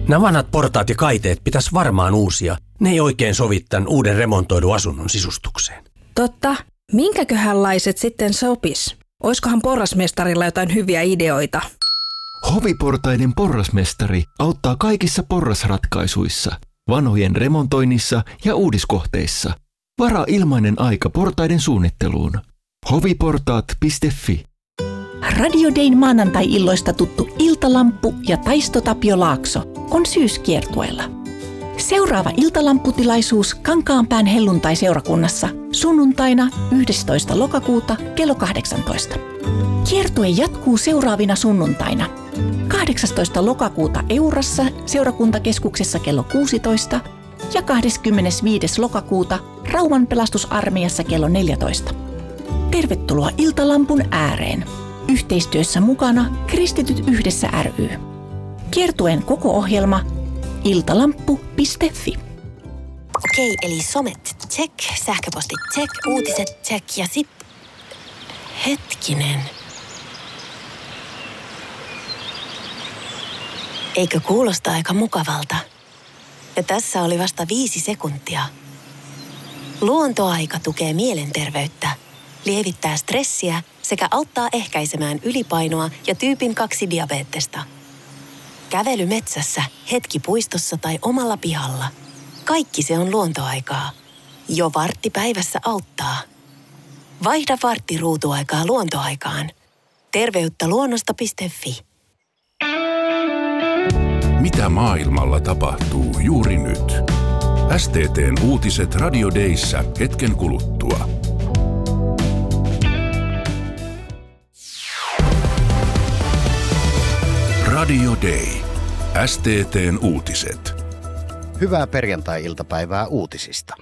Nämä vanhat portaat ja kaiteet pitäisi varmaan uusia. Ne ei oikein sovi tämän uuden remontoidun asunnon sisustukseen. Totta. Minkäköhänlaiset sitten sopis? Oiskohan porrasmestarilla jotain hyviä ideoita? Hoviportaiden porrasmestari auttaa kaikissa porrasratkaisuissa, vanhojen remontoinnissa ja uudiskohteissa. Varaa ilmainen aika portaiden suunnitteluun. hoviportaat.fi. Radio Dayn maanantai-illoista tuttu Iltalamppu ja Taisto Tapio Laakso on syyskiertueella. Seuraava iltalampputilaisuus Kankaanpään helluntai-seurakunnassa sunnuntaina 11. lokakuuta kello 18. Kiertue jatkuu seuraavina sunnuntaina. 18. lokakuuta Eurassa seurakuntakeskuksessa kello 16 ja 25. lokakuuta Rauman pelastusarmeijassa kello 14. Tervetuloa Iltalampun ääreen. Yhteistyössä mukana Kristityt yhdessä ry. Kiertueen koko ohjelma iltalamppu.fi. Okei, eli somet check, sähköpostit check, uutiset check ja hetkinen. Eikö kuulosta aika mukavalta? Ja tässä oli vasta 5 sekuntia. Luontoaika tukee mielenterveyttä, lievittää stressiä sekä auttaa ehkäisemään ylipainoa ja tyypin 2 diabeettesta. Kävely metsässä, hetki puistossa tai omalla pihalla. Kaikki se on luontoaikaa. Jo vartti päivässä auttaa. Vaihda vartti ruutuaikaa luontoaikaan. Terveyttä luonnosta.fi. Mitä maailmalla tapahtuu juuri nyt? STT:n uutiset Radio Dayssä hetken kuluttua. Radio Day. STT:n uutiset. Hyvää perjantai-iltapäivää uutisista.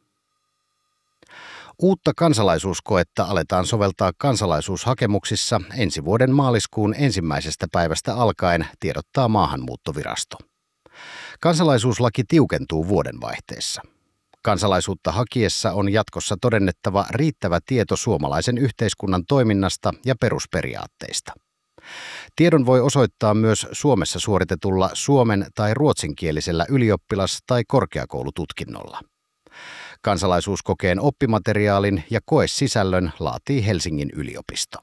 Uutta kansalaisuuskoetta aletaan soveltaa kansalaisuushakemuksissa ensi vuoden maaliskuun 1. päivästä alkaen, tiedottaa Maahanmuuttovirasto. Kansalaisuuslaki tiukentuu vuodenvaihteessa. Kansalaisuutta hakiessa on jatkossa todennettava riittävä tieto suomalaisen yhteiskunnan toiminnasta ja perusperiaatteista. Tiedon voi osoittaa myös Suomessa suoritetulla suomen- tai ruotsinkielisellä ylioppilas- tai korkeakoulututkinnolla. Kansalaisuuskokeen oppimateriaalin ja koesisällön laatii Helsingin yliopisto.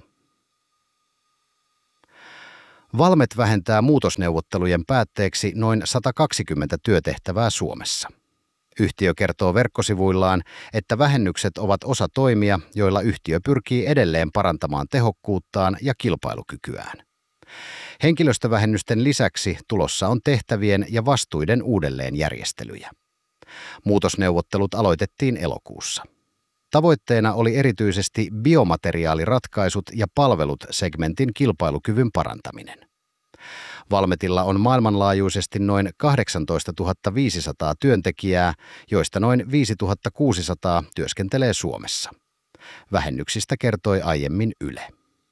Valmet vähentää muutosneuvottelujen päätteeksi noin 120 työtehtävää Suomessa. Yhtiö kertoo verkkosivuillaan, että vähennykset ovat osa toimia, joilla yhtiö pyrkii edelleen parantamaan tehokkuuttaan ja kilpailukykyään. Henkilöstövähennysten lisäksi tulossa on tehtävien ja vastuiden uudelleenjärjestelyjä. Muutosneuvottelut aloitettiin elokuussa. Tavoitteena oli erityisesti biomateriaaliratkaisut ja palvelut segmentin kilpailukyvyn parantaminen. Valmetilla on maailmanlaajuisesti noin 18 500 työntekijää, joista noin 5 600 työskentelee Suomessa. Vähennyksistä kertoi aiemmin Yle.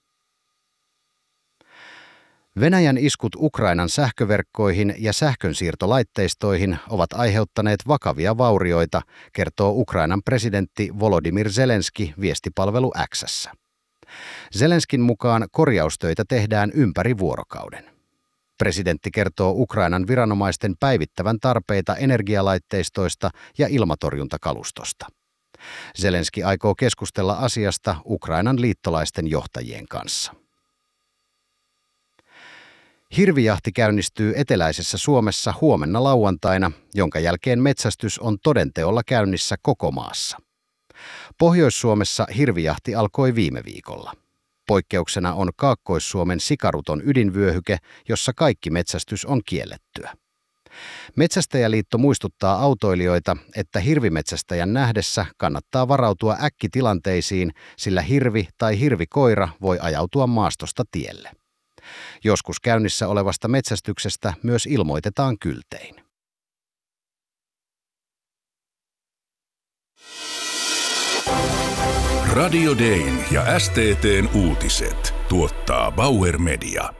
Venäjän iskut Ukrainan sähköverkkoihin ja sähkönsiirtolaitteistoihin ovat aiheuttaneet vakavia vaurioita, kertoo Ukrainan presidentti Volodymyr Zelenski viestipalvelu X:ssä. Zelenskin mukaan korjaustöitä tehdään ympäri vuorokauden. Presidentti kertoo Ukrainan viranomaisten päivittävän tarpeita energialaitteistoista ja ilmatorjuntakalustosta. Zelenski aikoo keskustella asiasta Ukrainan liittolaisten johtajien kanssa. Hirvijahti käynnistyy eteläisessä Suomessa huomenna lauantaina, jonka jälkeen metsästys on todenteolla käynnissä koko maassa. Pohjois-Suomessa hirvijahti alkoi viime viikolla. Poikkeuksena on Kaakkois-Suomen Sikaruton ydinvyöhyke, jossa kaikki metsästys on kiellettyä. Metsästäjäliitto muistuttaa autoilijoita, että hirvimetsästäjän nähdessä kannattaa varautua äkkitilanteisiin, sillä hirvi tai hirvikoira voi ajautua maastosta tielle. Joskus käynnissä olevasta metsästyksestä myös ilmoitetaan kyltein. Radio Dayn ja STT:n uutiset tuottaa Bauer Media.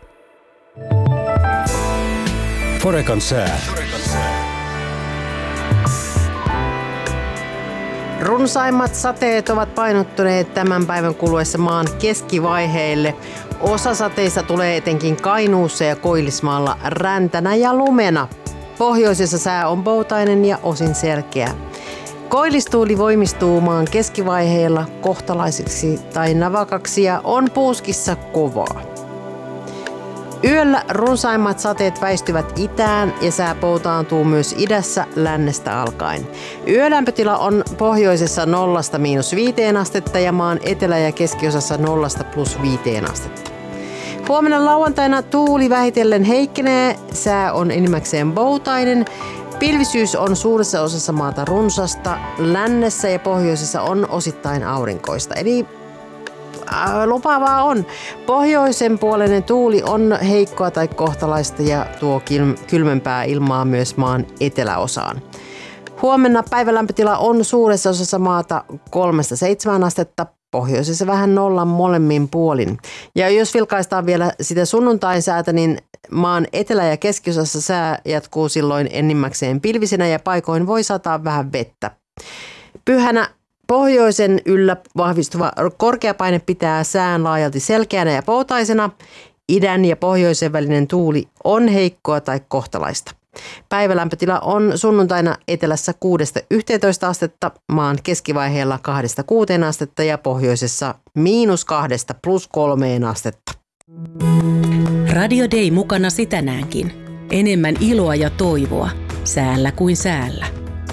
Forekan sää. Runsaimmat sateet ovat painottuneet tämän päivän kuluessa maan keskivaiheille. Osa sateista tulee etenkin Kainuussa ja Koillismaalla räntänä ja lumena. Pohjoisessa sää on poutainen ja osin selkeä. Koillistuuli voimistuu maan keskivaiheilla kohtalaiseksi tai navakaksi ja on puuskissa kovaa. Yöllä runsaimmat sateet väistyvät itään ja sää poutaantuu myös idässä lännestä alkaen. Yölämpötila on pohjoisessa 0–5 astetta ja maan etelä- ja keskiosassa 0–+5 astetta. Huomenna lauantaina tuuli vähitellen heikkenee, sää on enimmäkseen poutainen. Pilvisyys on suuressa osassa maata runsasta, lännessä ja pohjoisessa on osittain aurinkoista. Eli lupaavaa on. Pohjoisen puoleinen tuuli on heikkoa tai kohtalaista ja tuo kylmempää ilmaa myös maan eteläosaan. Huomenna päivälämpötila on suuressa osassa maata 3–7 astetta, pohjoisessa vähän nollan molemmin puolin. Ja jos vilkaistaan vielä sitä sunnuntain säätä, niin maan etelä- ja keskiosassa sää jatkuu silloin enimmäkseen pilvisenä ja paikoin voi sataa vähän vettä. Pyhänä pohjoisen yllä vahvistuva korkeapaine pitää sään laajalti selkeänä ja poutaisena. Idän ja pohjoisen välinen tuuli on heikkoa tai kohtalaista. Päivälämpötila on sunnuntaina etelässä 6–11 astetta, maan keskivaiheella 2–6 astetta ja pohjoisessa -2–+3 astetta. Radio Day mukanasi tänäänkin. Enemmän iloa ja toivoa, säällä kuin säällä.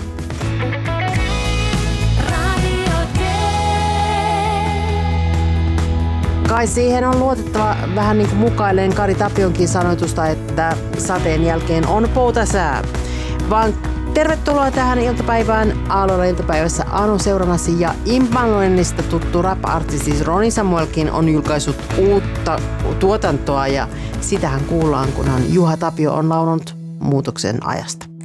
Kai siihen on luotettava vähän niin kuin mukaileen Kari Tapionkin sanoitusta, että sateen jälkeen on poutasää. Vaan tervetuloa tähän iltapäivään. Aalloilla iltapäivässä Anu seurannasi ja Immanuelista tuttu rap-artisti Roni Samuelkin on julkaissut uutta tuotantoa ja sitähän kuullaan, kunhan Juha Tapio on laulunut Muutoksen ajasta.